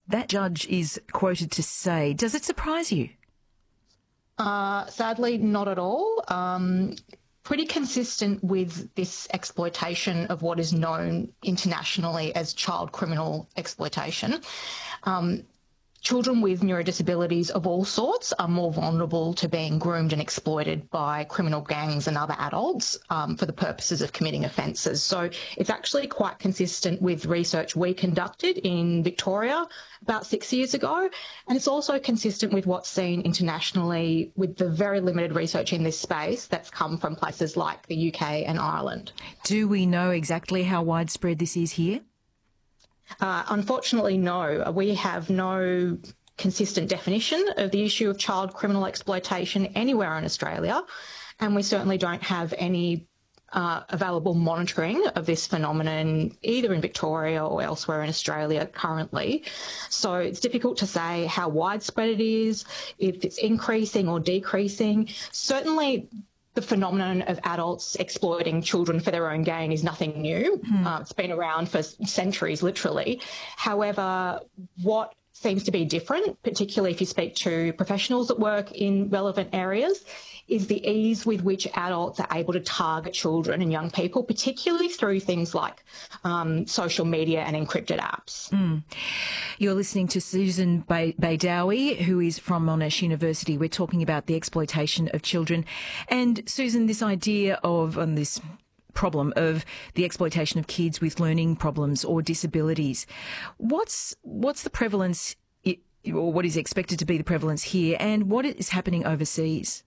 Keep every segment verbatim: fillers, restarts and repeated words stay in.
that judge is quoted to say. Does it surprise you? Uh, sadly, not at all. Um, pretty consistent with this exploitation of what is known internationally as child criminal exploitation. Um, Children with neurodisabilities of all sorts are more vulnerable to being groomed and exploited by criminal gangs and other adults um, for the purposes of committing offences. So it's actually quite consistent with research we conducted in Victoria about six years ago. And it's also consistent with what's seen internationally with the very limited research in this space that's come from places like the U K and Ireland. Do we know exactly how widespread this is here? Uh, unfortunately, no. We have no consistent definition of the issue of child criminal exploitation anywhere in Australia, and we certainly don't have any uh, available monitoring of this phenomenon either in Victoria or elsewhere in Australia currently. So it's difficult to say how widespread it is, if it's increasing or decreasing. Certainly, the phenomenon of adults exploiting children for their own gain is nothing new. Mm. Uh, it's been around for centuries, literally. However, what seems to be different, particularly if you speak to professionals that work in relevant areas, is the ease with which adults are able to target children and young people, particularly through things like um, social media and encrypted apps. Mm. You're listening to Susan Baidowi, who is from Monash University. We're talking about the exploitation of children. And Susan, this idea of, and this problem of the exploitation of kids with learning problems or disabilities, what's what's the prevalence, or what is expected to be the prevalence here, and what is happening overseas?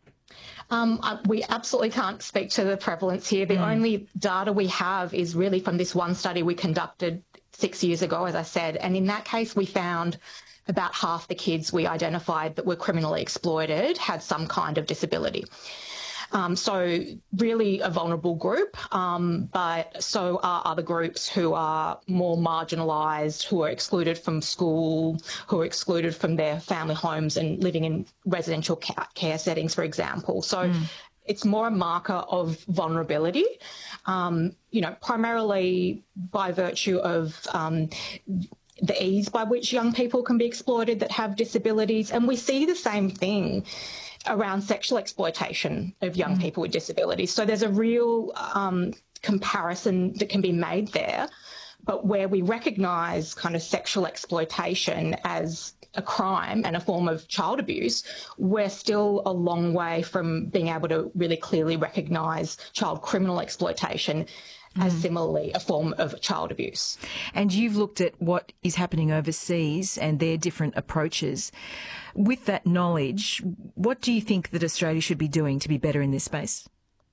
Um, we absolutely can't speak to the prevalence here. The mm. only data we have is really from this one study we conducted six years ago, as I said, and in that case we found about half the kids we identified that were criminally exploited had some kind of disability. Um, so really a vulnerable group, um, but so are other groups who are more marginalised, who are excluded from school, who are excluded from their family homes and living in residential care settings, for example. So mm. it's more a marker of vulnerability, um, you know, primarily by virtue of um, the ease by which young people can be exploited that have disabilities. And we see the same thing around sexual exploitation of young mm. people with disabilities. So there's a real um, comparison that can be made there, but where we recognise kind of sexual exploitation as a crime and a form of child abuse, we're still a long way from being able to really clearly recognise child criminal exploitation as similarly a form of child abuse. And you've looked at what is happening overseas and their different approaches. With that knowledge, what do you think that Australia should be doing to be better in this space?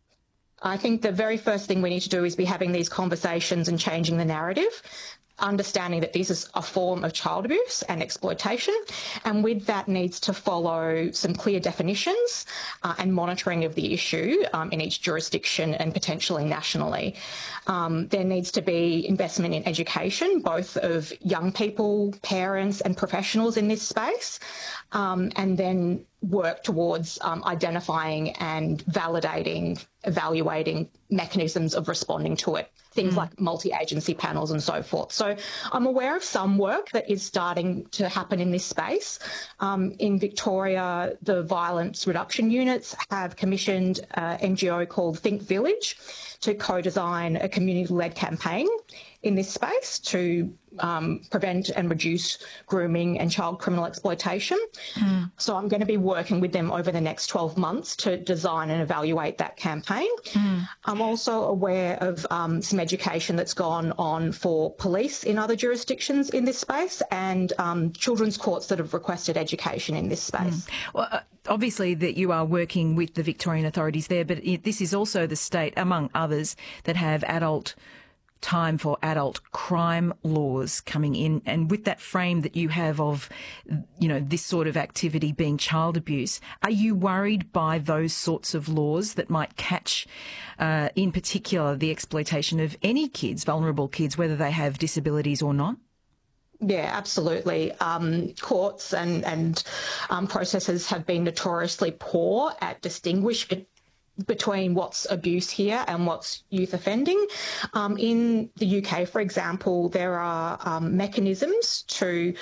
I think the very first thing we need to do is be having these conversations and changing the narrative, understanding that this is a form of child abuse and exploitation, and with that needs to follow some clear definitions uh, and monitoring of the issue um, in each jurisdiction and potentially nationally. Um, there needs to be investment in education, both of young people, parents and professionals in this space, um, and then work towards um, identifying and validating, evaluating mechanisms of responding to it, things mm. like multi-agency panels and so forth. So I'm aware of some work that is starting to happen in this space. Um, in Victoria, the Violence Reduction Units have commissioned an N G O called Think Village to co-design a community-led campaign in this space to um, prevent and reduce grooming and child criminal exploitation. Mm. So I'm going to be working with them over the next twelve months to design and evaluate that campaign. Mm. I'm also aware of um, some education that's gone on for police in other jurisdictions in this space and um, children's courts that have requested education in this space. Mm. Well, uh, obviously that you are working with the Victorian authorities there, but it, this is also the state, among others, that have adult time for adult crime laws coming in, and with that frame that you have of, you know, this sort of activity being child abuse, are you worried by those sorts of laws that might catch, uh, in particular, the exploitation of any kids, vulnerable kids, whether they have disabilities or not? Yeah, absolutely. Um, courts and, and um, processes have been notoriously poor at distinguishing between what's abuse here and what's youth offending. Um, in the U K, for example, there are um, mechanisms to